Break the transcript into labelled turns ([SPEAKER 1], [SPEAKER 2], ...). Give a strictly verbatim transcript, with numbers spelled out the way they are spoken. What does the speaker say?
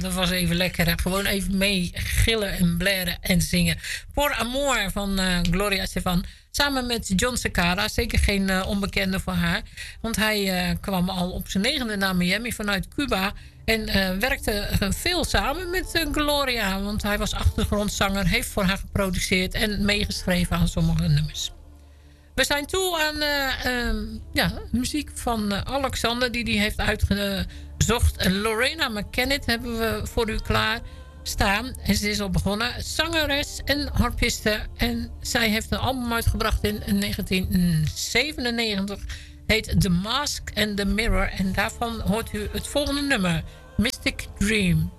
[SPEAKER 1] dat was even lekker. Hè? Gewoon even mee gillen en blaren en zingen. Por Amor van uh, Gloria Estefan. Samen met John Secara. Zeker geen uh, onbekende voor haar. Want hij uh, kwam al op zijn negende naar Miami vanuit Cuba. En uh, werkte uh, veel samen met uh, Gloria. Want hij was achtergrondzanger. Heeft voor haar geproduceerd. En meegeschreven aan sommige nummers. We zijn toe aan uh, uh, ja, muziek van uh, Alexander. Die die heeft uitgezocht. En Lorena McKennitt hebben we voor u klaar staan. En ze is al begonnen. Zangeres en harpiste. En zij heeft een album uitgebracht in negentien zevenennegentig. Heet The Mask and the Mirror. En daarvan hoort u het volgende nummer. Mystic Dream.